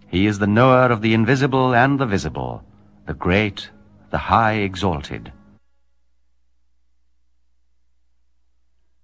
He is the knower of the invisible and the visible, the great, the high exalted.